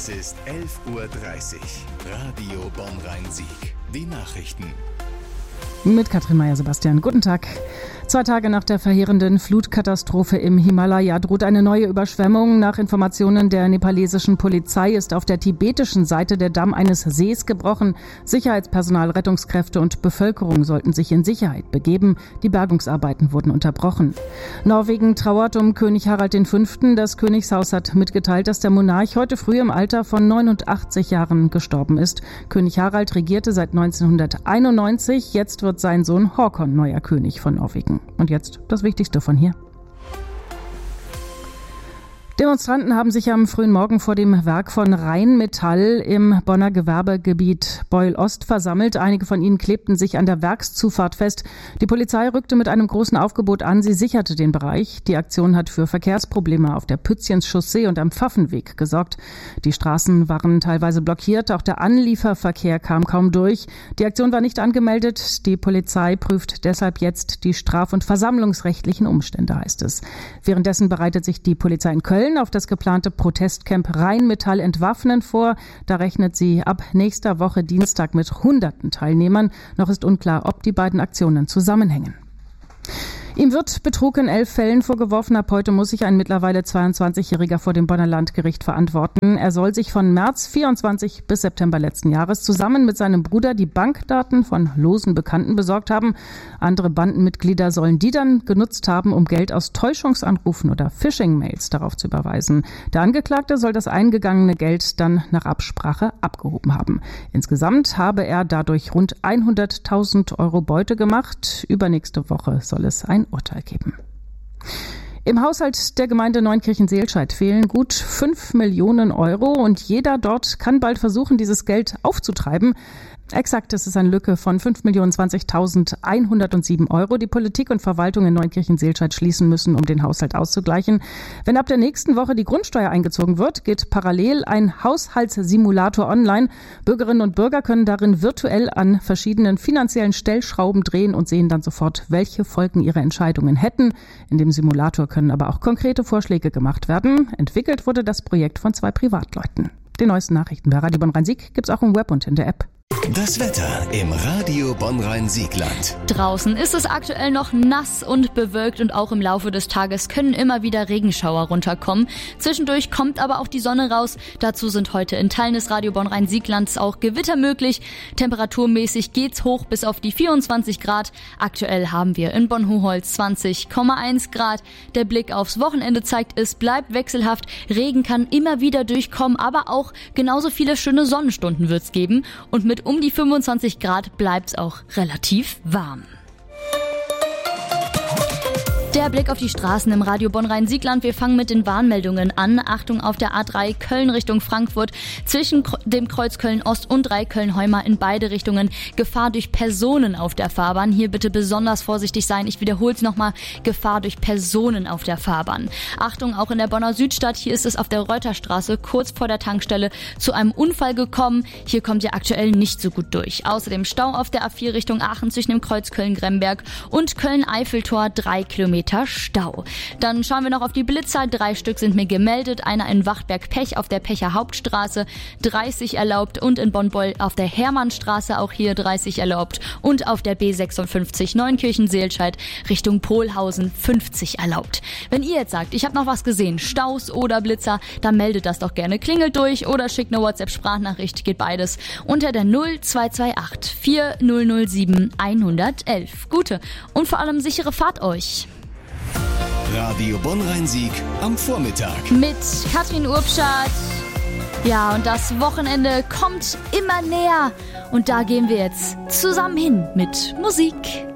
ist 11:30 Uhr. Radio Bonn-Rhein-Sieg. Die Nachrichten. Mit Katrin Meyer-Sebastian. Guten Tag. 2 Tage nach der verheerenden Flutkatastrophe im Himalaya droht eine neue Überschwemmung. Nach Informationen der nepalesischen Polizei ist auf der tibetischen Seite der Damm eines Sees gebrochen. Sicherheitspersonal, Rettungskräfte und Bevölkerung sollten sich in Sicherheit begeben. Die Bergungsarbeiten wurden unterbrochen. Norwegen trauert um König Harald V. Das Königshaus hat mitgeteilt, dass der Monarch heute früh im Alter von 89 Jahren gestorben ist. König Harald regierte seit 1991. Jetzt wird sein Sohn Håkon neuer König von Norwegen. Und jetzt das Wichtigste von hier. Demonstranten haben sich am frühen Morgen vor dem Werk von Rheinmetall im Bonner Gewerbegebiet Beuel-Ost versammelt. Einige von ihnen klebten sich an der Werkszufahrt fest. Die Polizei rückte mit einem großen Aufgebot an. Sie sicherte den Bereich. Die Aktion hat für Verkehrsprobleme auf der Pützchens-Chaussee und am Pfaffenweg gesorgt. Die Straßen waren teilweise blockiert. Auch der Anlieferverkehr kam kaum durch. Die Aktion war nicht angemeldet. Die Polizei prüft deshalb jetzt die straf- und versammlungsrechtlichen Umstände, heißt es. Währenddessen bereitet sich die Polizei in Köln auf das geplante Protestcamp Rheinmetall entwaffnen vor. Da rechnet sie ab nächster Woche Dienstag mit Hunderten Teilnehmern. Noch ist unklar, ob die beiden Aktionen zusammenhängen. Ihm wird Betrug in 11 Fällen vorgeworfen. Ab heute muss sich ein mittlerweile 22-Jähriger vor dem Bonner Landgericht verantworten. Er soll sich von März 24 bis September letzten Jahres zusammen mit seinem Bruder die Bankdaten von losen Bekannten besorgt haben. Andere Bandenmitglieder sollen die dann genutzt haben, um Geld aus Täuschungsanrufen oder Phishing-Mails darauf zu überweisen. Der Angeklagte soll das eingegangene Geld dann nach Absprache abgehoben haben. Insgesamt habe er dadurch rund 100.000 Euro Beute gemacht. Übernächste Woche soll es ein Urteil geben. Im Haushalt der Gemeinde Neunkirchen-Seelscheid fehlen gut 5 Millionen Euro und jeder dort kann bald versuchen, dieses Geld aufzutreiben. Exakt, es ist eine Lücke von 5.020.107 Euro, die Politik und Verwaltung in Neunkirchen-Seelscheid schließen müssen, um den Haushalt auszugleichen. Wenn ab der nächsten Woche die Grundsteuer eingezogen wird, geht parallel ein Haushaltssimulator online. Bürgerinnen und Bürger können darin virtuell an verschiedenen finanziellen Stellschrauben drehen und sehen dann sofort, welche Folgen ihre Entscheidungen hätten. In dem Simulator können aber auch konkrete Vorschläge gemacht werden. Entwickelt wurde das Projekt von 2 Privatleuten. Die neuesten Nachrichten bei Radio Bonn-Rhein-Sieg gibt's auch im Web und in der App. Das Wetter im Radio Bonn-Rhein-Siegland. Draußen ist es aktuell noch nass und bewölkt und auch im Laufe des Tages können immer wieder Regenschauer runterkommen. Zwischendurch kommt aber auch die Sonne raus. Dazu sind heute in Teilen des Radio Bonn-Rhein-Sieglands auch Gewitter möglich. Temperaturmäßig geht's hoch bis auf die 24 Grad. Aktuell haben wir in Bonn-Hochholz 20,1 Grad. Der Blick aufs Wochenende zeigt, es bleibt wechselhaft. Regen kann immer wieder durchkommen, aber auch genauso viele schöne Sonnenstunden wird's geben. Und mit um die 25 Grad bleibt's auch relativ warm. Der Blick auf die Straßen im Radio Bonn-Rhein-Siegland. Wir fangen mit den Warnmeldungen an. Achtung auf der A3 Köln Richtung Frankfurt. Zwischen dem Kreuz Köln-Ost und 3 Köln-Heumar in beide Richtungen. Gefahr durch Personen auf der Fahrbahn. Hier bitte besonders vorsichtig sein. Ich wiederhole es nochmal. Gefahr durch Personen auf der Fahrbahn. Achtung auch in der Bonner Südstadt. Hier ist es auf der Reuterstraße kurz vor der Tankstelle zu einem Unfall gekommen. Hier kommt ihr aktuell nicht so gut durch. Außerdem Stau auf der A4 Richtung Aachen zwischen dem Kreuz Köln-Gremberg und Köln-Eiffeltor 3 Kilometer Stau. Dann schauen wir noch auf die Blitzer. 3 Stück sind mir gemeldet. Einer in Wachtberg-Pech auf der Pecher Hauptstraße, 30 erlaubt, und in Bonn-Beul auf der Hermannstraße auch hier 30 erlaubt, und auf der B56 Neunkirchen-Seelscheid Richtung Pohlhausen 50 erlaubt. Wenn ihr jetzt sagt, ich habe noch was gesehen, Staus oder Blitzer, dann meldet das doch gerne. Klingelt durch oder schickt eine WhatsApp-Sprachnachricht, geht beides unter der 0228 4007 111. Gute und vor allem sichere Fahrt euch. Radio Bonn-Rhein-Sieg am Vormittag. Mit Katrin Urbschat. Ja, und das Wochenende kommt immer näher. Und da gehen wir jetzt zusammen hin mit Musik.